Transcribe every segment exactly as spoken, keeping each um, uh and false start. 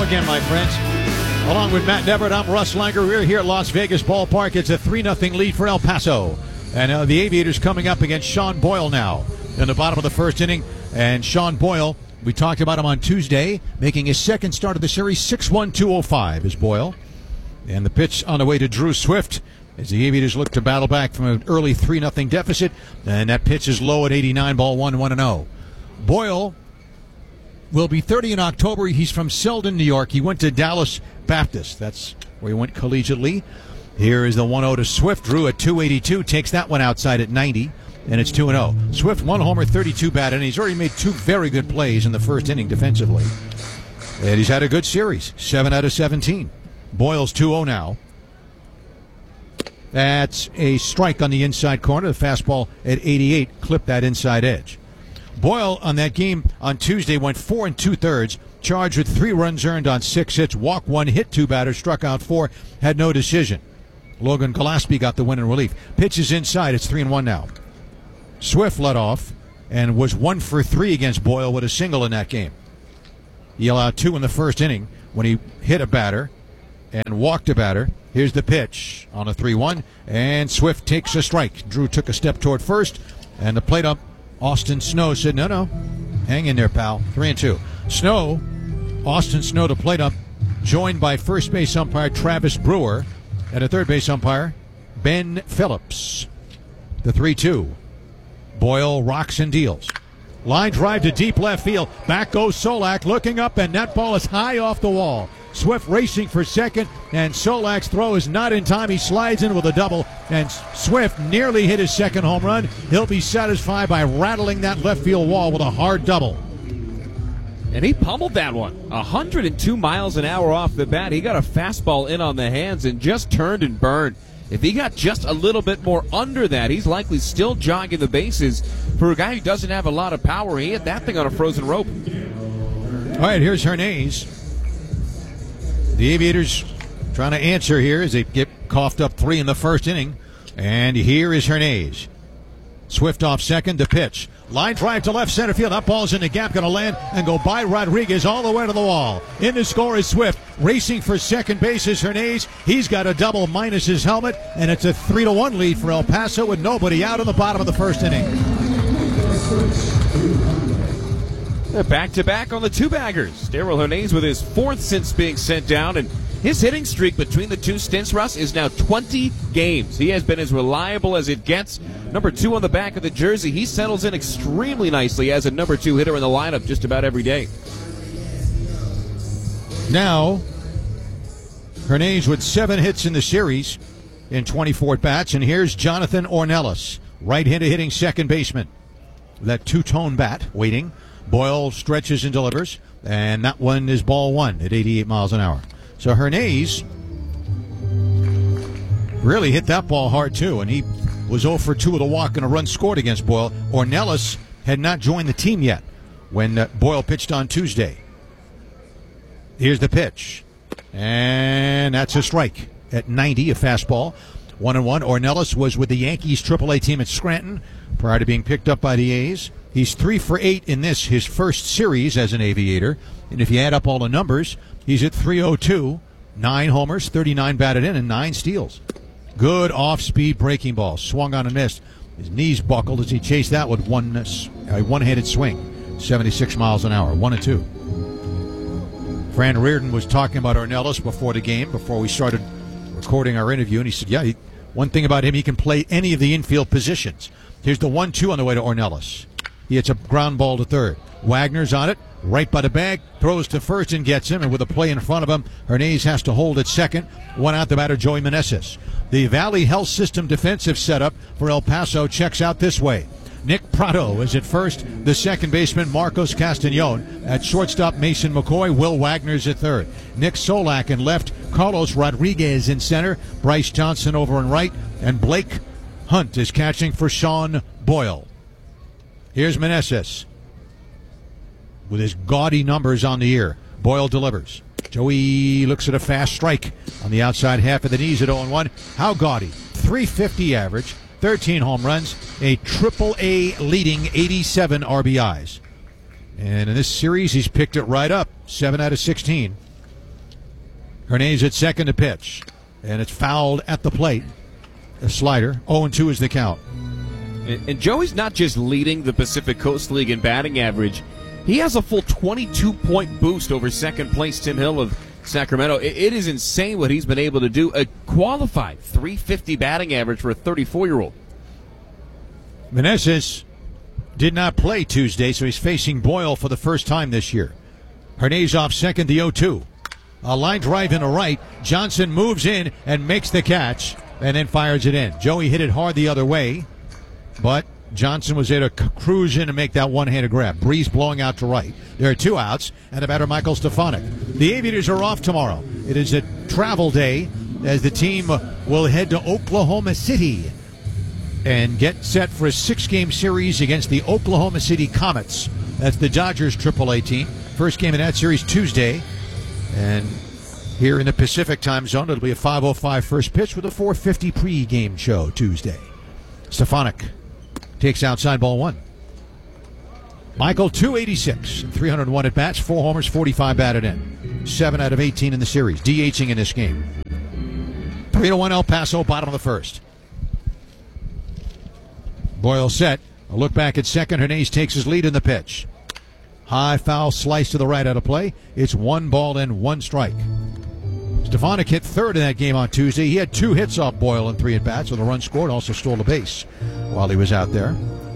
again, my friends. Along with Matt Neverett, I'm Russ Langer. We're here at Las Vegas Ballpark. It's a three nothing lead for El Paso. And uh, the Aviators coming up against Sean Boyle now in the bottom of the first inning. And Sean Boyle, we talked about him on Tuesday, making his second start of the series. six one, two oh five is Boyle. And the pitch on the way to Drew Swift as the Aviators look to battle back from an early three nothing deficit. And that pitch is low at eighty-nine, ball one, one and oh. Boyle will be thirty in October. He's from Selden, New York. He went to Dallas Baptist. That's where he went collegiately. Here is the one oh to Swift. Drew at two eighty-two, takes that one outside at ninety, and it's two and oh. Swift, one homer, thirty-two batted, and he's already made two very good plays in the first inning defensively. And he's had a good series, seven out of seventeen. Boyle's two oh now. That's a strike on the inside corner. The fastball at eighty-eight clipped that inside edge. Boyle on that game on Tuesday went four and two thirds, charged with three runs earned on six hits, walked one, hit two batters, struck out four, had no decision. Logan Gillespie got the win in relief. Pitches inside, it's three and one now. Swift led off and was one for three against Boyle with a single in that game. He allowed two in the first inning when he hit a batter and walked a batter. Here's the pitch on a three one, and Swift takes a strike. Drew took a step toward first, and the plate ump Austin Snow said, no, no, hang in there, pal. Three and two. Snow, Austin Snow to plate up, joined by first base umpire Travis Brewer and a third base umpire, Ben Phillips. The three two. Boyle rocks and deals. Line drive to deep left field. Back goes Solak, looking up, and that ball is high off the wall. Swift racing for second, and Solak's throw is not in time. He slides in with a double, and Swift nearly hit his second home run. He'll be satisfied by rattling that left field wall with a hard double. And he pummeled that one. one hundred two miles an hour off the bat. He got a fastball in on the hands and just turned and burned. If he got just a little bit more under that, he's likely still jogging the bases. For a guy who doesn't have a lot of power, he hit that thing on a frozen rope. All right, here's Hernandez. The Aviators trying to answer here as they get coughed up three in the first inning. And here is Hernandez. Swift off second, the pitch. Line drive to left center field. That ball's in the gap, going to land and go by Rodriguez all the way to the wall. In to score is Swift. Racing for second base is Hernandez. He's got a double minus his helmet, and it's a three to one lead for El Paso with nobody out in the bottom of the first inning. They're back-to-back on the two-baggers. Darrell Hernandez with his fourth since being sent down, and his hitting streak between the two stints, Russ, is now twenty games. He has been as reliable as it gets. Number two on the back of the jersey. He settles in extremely nicely as a number two hitter in the lineup just about every day. Now, Hernandez with seven hits in the series in twenty-four at-bats, and here's Jonathan Ornelas, right-handed hitting second baseman. That two-tone bat waiting. Boyle stretches and delivers, and that one is ball one at eighty-eight miles an hour. So Hernandez really hit that ball hard too, and he was oh for two with a walk and a run scored against Boyle. Ornelas had not joined the team yet when uh, Boyle pitched on Tuesday. Here's the pitch, and that's a strike at ninety, a fastball. One and one. Ornelas was with the Yankees triple A team at Scranton prior to being picked up by the A's. He's three for eight in this, his first series as an Aviator. And if you add up all the numbers, he's at three oh two, nine homers, thirty-nine batted in, and nine steals. Good off-speed breaking ball. Swung on and missed. His knees buckled as he chased that with one uh, one-handed swing. seventy-six miles an hour, one and two. Fran Reardon was talking about Ornelas before the game, before we started recording our interview, and he said, yeah, he, one thing about him, he can play any of the infield positions. Here's the one two on the way to Ornelas. He hits a ground ball to third. Wagner's on it, right by the bag, throws to first and gets him, and with a play in front of him, Hernandez has to hold at second. One out the batter, Joey Meneses. The Valley Health System defensive setup for El Paso checks out this way. Nick Prado is at first, the second baseman Marcos Castañon. At shortstop, Mason McCoy. Will Wagner's at third. Nick Solak in left, Carlos Rodriguez in center, Bryce Johnson over in right, and Blake Hunt is catching for Sean Boyle. Here's Meneses with his gaudy numbers on the year. Boyle delivers. Joey looks at a fast strike on the outside half of the knees at oh and one. How gaudy? three fifty average, thirteen home runs, a triple A leading eighty-seven R B Is. And in this series, he's picked it right up, seven out of sixteen. Hernandez at second to pitch. And it's fouled at the plate. A slider. oh and two is the count. And, and Joey's not just leading the Pacific Coast League in batting average. He has a full twenty-two point boost over second place Tim Hill of Sacramento. It, it is insane what he's been able to do. A qualified three fifty batting average for a thirty-four-year-old. Meneses did not play Tuesday, so he's facing Boyle for the first time this year. Hernandez off second, the oh two. A line drive in the right. Johnson moves in and makes the catch and then fires it in. Joey hit it hard the other way, but Johnson was able to cruise in and make that one-handed grab. Breeze blowing out to right. There are two outs, and the batter Michael Stefanik. The Aviators are off tomorrow. It is a travel day as the team will head to Oklahoma City and get set for a six-game series against the Oklahoma City Comets. That's the Dodgers triple A team. First game in that series Tuesday. And here in the Pacific time zone, it'll be a five oh five first pitch with a four fifty pre-game show Tuesday. Stefanik takes outside ball one. Michael, two eighty-six, three oh one at bats, four homers, forty-five batted in. seven out of eighteen in the series, DHing in this game. three to one El Paso, bottom of the first. Boyle set. A look back at second. Hernandez takes his lead in the pitch. High foul slice to the right out of play. It's one ball and one strike. Stefanik hit third in that game on Tuesday. He had two hits off Boyle and three at bats, and the run scored. Also stole a base while he was out there.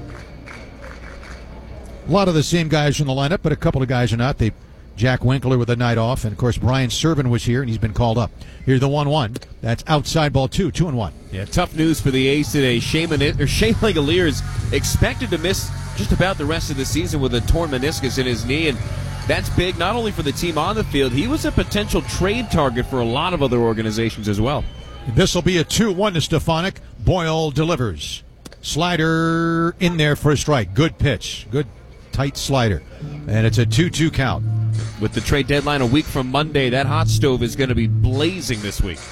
A lot of the same guys in the lineup, but a couple of guys are not. They Jack Winkler with a night off, and of course Brian Serven was here, and he's been called up. Here's the one one. That's outside ball two, two and one. Yeah, tough news for the A's today. Shane, or Shane Langeliers is expected to miss just about the rest of the season with a torn meniscus in his knee, and that's big not only for the team on the field. He was a potential trade target for a lot of other organizations as well. This will be a two one to Stefanik. Boyle delivers. Slider in there for a strike. Good pitch. Good tight slider. And it's a two two count. With the trade deadline a week from Monday, that hot stove is going to be blazing this week.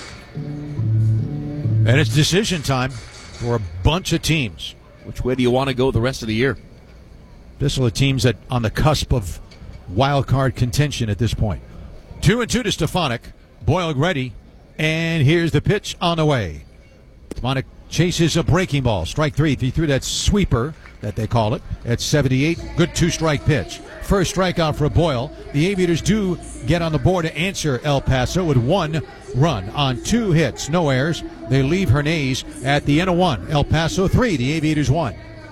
And it's decision time for a bunch of teams. Which way do you want to go the rest of the year? This are the teams that on the cusp of wild card contention at this point. Two and two to Stefanik. Boyle ready. And here's the pitch on the way. Stefanik chases a breaking ball. Strike three. He threw that sweeper that they call it at seventy-eight. Good two-strike pitch. First strikeout for Boyle. The Aviators do get on the board to answer El Paso with one run on two hits, no errors. They leave Hernandez at the end of one. El Paso three, the Aviators one.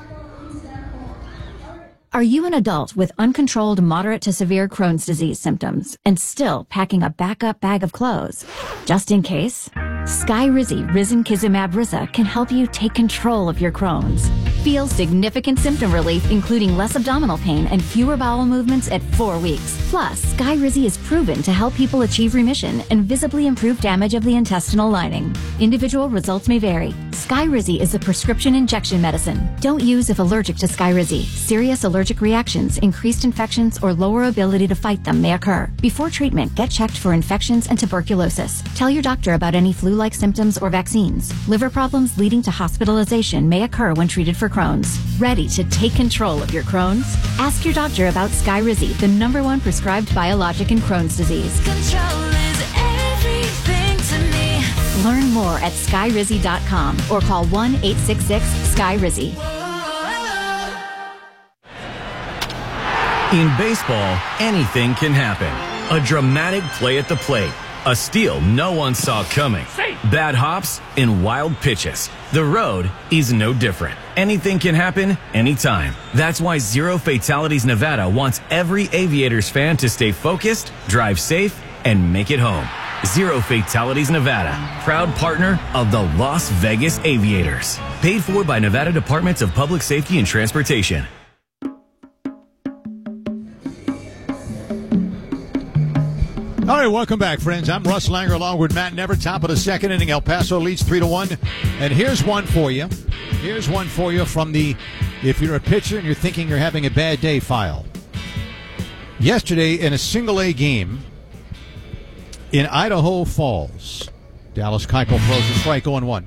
Are you an adult with uncontrolled moderate to severe Crohn's disease symptoms and still packing a backup bag of clothes? Just in case, Skyrizi Risankizumab Risa can help you take control of your Crohn's. Feel significant symptom relief, including less abdominal pain and fewer bowel movements at four weeks. Plus, Skyrizi is proven to help people achieve remission and visibly improve damage of the intestinal lining. Individual results may vary. Skyrizi is a prescription injection medicine. Don't use if allergic to Skyrizi. Serious allergic reactions, increased infections, or lower ability to fight them may occur. Before treatment, get checked for infections and tuberculosis. Tell your doctor about any flu-like symptoms or vaccines. Liver problems leading to hospitalization may occur when treated for Crohn's. Ready to take control of your Crohn's? Ask your doctor about Skyrizi, the number one prescribed biologic in Crohn's disease. Control is everything to me. Learn more at skyrizi dot com or call one eight six six sky rizi. In baseball, anything can happen. A dramatic play at the plate. A steal no one saw coming. Bad hops and wild pitches. The road is no different. Anything can happen anytime. That's why Zero Fatalities Nevada wants every Aviators fan to stay focused, drive safe, and make it home. Zero Fatalities Nevada, proud partner of the Las Vegas Aviators. Paid for by Nevada Departments of Public Safety and Transportation. All right, welcome back, friends. I'm Russ Langer along with Matt Never. Top of the second inning, El Paso leads three to one. And here's one for you. Here's one for you from the if you're a pitcher and you're thinking you're having a bad day file. Yesterday in a single A game in Idaho Falls, Dallas Keuchel throws a strike oh and one.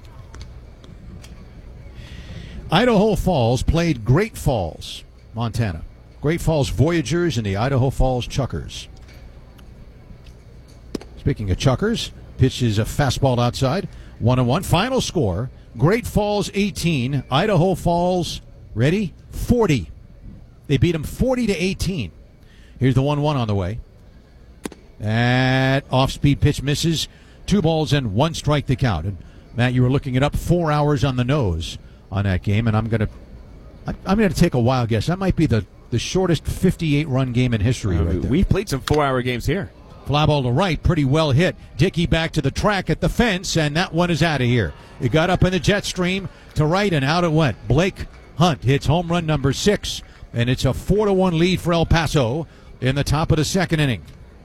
Idaho Falls played Great Falls, Montana. Great Falls Voyagers and the Idaho Falls Chuckers. Speaking of chuckers, pitches a fastball outside. One and one. Final score: Great Falls eighteen, Idaho Falls, ready, forty. They beat them forty to eighteen. Here's the one one on the way. That off-speed pitch misses. Two balls and one strike to count. And Matt, you were looking it up. Four hours on the nose on that game, and I'm gonna, I'm gonna take a wild guess. That might be the the shortest fifty-eight run game in history. Uh, right there. We've played some four-hour games here. Fly ball to right, pretty well hit. Dickey back to the track at the fence, and that one is out of here. It got up in the jet stream to right, and out it went. Blake Hunt hits home run number six, and it's a four to one lead for El Paso in the top of the second inning.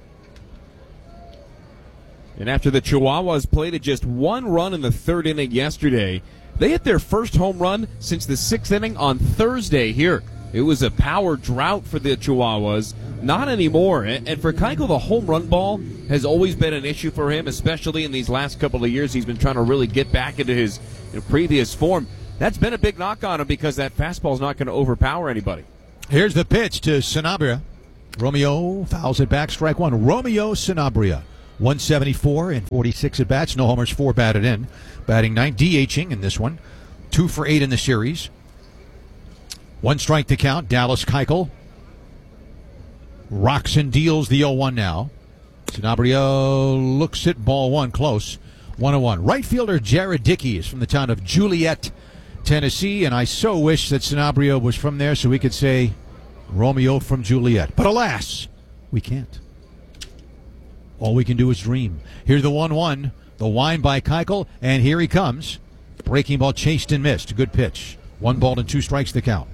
And after the Chihuahuas played at just one run in the third inning yesterday, they hit their first home run since the sixth inning on Thursday here. It was a power drought for the Chihuahuas. Not anymore. And for Keuchel, the home run ball has always been an issue for him, especially in these last couple of years. He's been trying to really get back into his you know, previous form. That's been a big knock on him because that fastball is not going to overpower anybody. Here's the pitch to Sanabria. Romeo fouls it back, strike one. Romeo Sanabria, one seventy-four and forty-six at bats. No homers, four batted in. Batting ninth, DHing in this one. Two for eight in the series. One strike to count. Dallas Keuchel rocks and deals the oh one now. Sanabria looks at ball one, close. one oh one. Right fielder Jared Dickey is from the town of Juliet, Tennessee, and I so wish that Sanabria was from there so we could say Romeo from Juliet. But alas, we can't. All we can do is dream. Here's the one one. The wind by Keuchel, and here he comes. Breaking ball chased and missed. Good pitch. One ball and two strikes to count.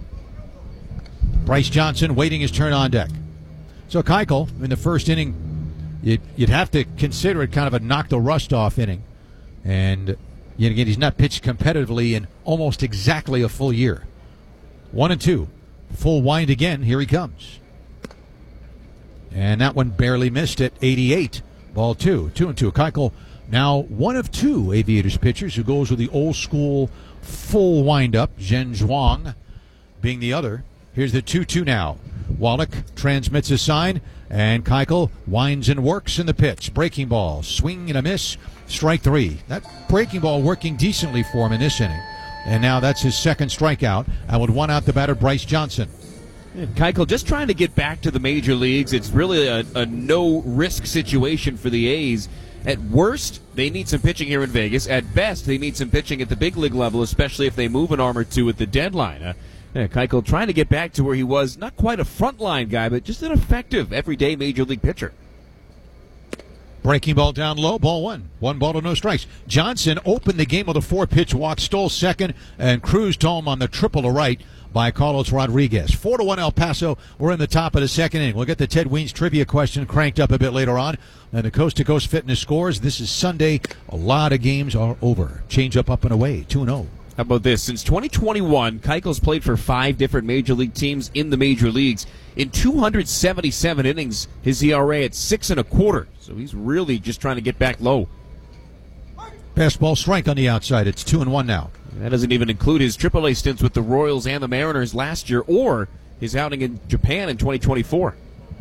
Bryce Johnson waiting his turn on deck. So Keuchel, in the first inning, you'd, you'd have to consider it kind of a knock the rust off inning. And yet again, he's not pitched competitively in almost exactly a full year. One and two. Full wind again. Here he comes. And that one barely missed at eighty-eight. Ball two. Two and two. Keuchel now one of two Aviators pitchers who goes with the old school full windup. Zhen Zhuang being the other. Here's the two two now. Wallach transmits a sign, and Keuchel winds and works in the pitch. Breaking ball. Swing and a miss. Strike three. That breaking ball working decently for him in this inning. And now that's his second strikeout. And with one out, the batter, Bryce Johnson. And Keuchel just trying to get back to the major leagues. It's really a, a no-risk situation for the A's. At worst, they need some pitching here in Vegas. At best, they need some pitching at the big league level, especially if they move an arm or two at the deadline. Uh, yeah, Keuchel trying to get back to where he was, not quite a frontline guy, but just an effective, everyday major league pitcher. Breaking ball down low, ball one. One ball to no strikes. Johnson opened the game with a four-pitch walk, stole second, and cruised home on the triple to right by Carlos Rodriguez. Four to one El Paso. We're in the top of the second inning. We'll get the Ted Weens trivia question cranked up a bit later on. And the Coast to Coast Fitness scores. This is Sunday. A lot of games are over. Change up, up and away. two and oh. How about this? Since twenty twenty-one, Keuchel's played for five different major league teams in the major leagues. In two hundred seventy-seven innings, his E R A at six and a quarter. So he's really just trying to get back low. Fastball strike on the outside. It's two and one now. That doesn't even include his triple A stints with the Royals and the Mariners last year, or his outing in Japan in twenty twenty-four.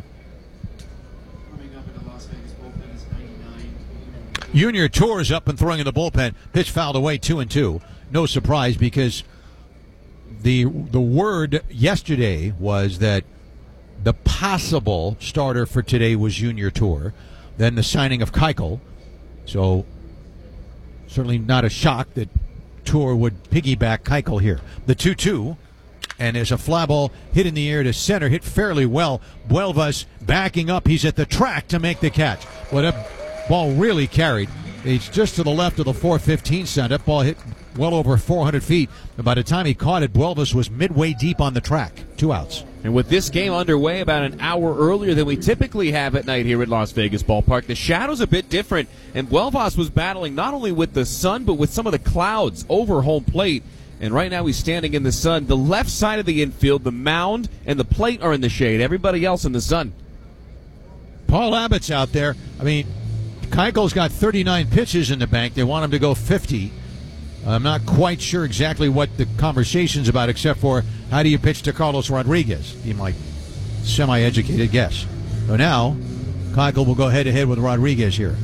Junior Tours up and throwing in the bullpen. Pitch fouled away, two and two. No surprise, because the the word yesterday was that the possible starter for today was Junior Tour. Then the signing of Keuchel. So certainly not a shock that Tour would piggyback Keuchel here. The two two, and there's a fly ball hit in the air to center, hit fairly well. Buelvas backing up. He's at the track to make the catch. Well, that ball really carried. It's just to the left of the four fifteen sign. That ball hit well over four hundred feet. And by the time he caught it, Buelvas was midway deep on the track. Two outs. And with this game underway about an hour earlier than we typically have at night here at Las Vegas Ballpark, the shadow's a bit different. And Buelvas was battling not only with the sun, but with some of the clouds over home plate. And right now he's standing in the sun. The left side of the infield, the mound, and the plate are in the shade. Everybody else in the sun. Paul Abbott's out there. I mean, Keuchel's got thirty-nine pitches in the bank. They want him to go fifty. I'm not quite sure exactly what the conversation's about, except for how do you pitch to Carlos Rodriguez? Be my semi-educated guess. So now, Keuchel will go head-to-head with Rodriguez here.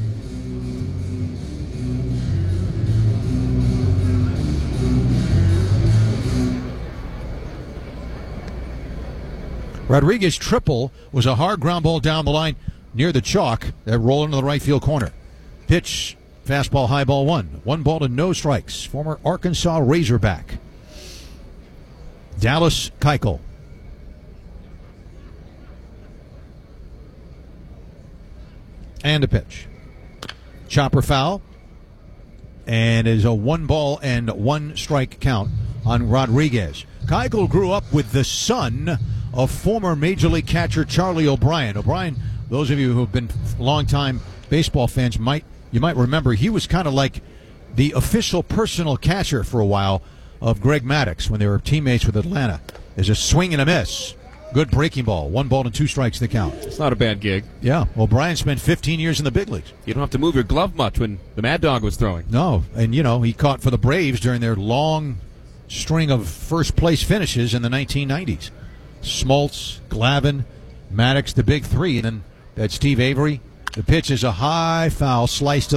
Rodriguez triple was a hard ground ball down the line near the chalk that rolled into the right field corner. Pitch, fastball, high ball one. One ball to no strikes. Former Arkansas Razorback. Dallas Keuchel. And a pitch. Chopper foul. And it is a one ball and one strike count on Rodriguez. Keuchel grew up with the son of former Major League catcher Charlie O'Brien. O'Brien, those of you who have been longtime baseball fans, might you might remember he was kind of like the official personal catcher for a while of Greg Maddux when they were teammates with Atlanta. There's a swing and a miss. Good breaking ball. One ball and two strikes to count. It's not a bad gig. Yeah. O'Brien spent fifteen years in the big leagues. You don't have to move your glove much when the Mad Dog was throwing. No. And, you know, he caught for the Braves during their long string of first-place finishes in the nineteen nineties. Smoltz, Glavine, Maddux, the big three. And then that Steve Avery. The pitch is a high foul slice to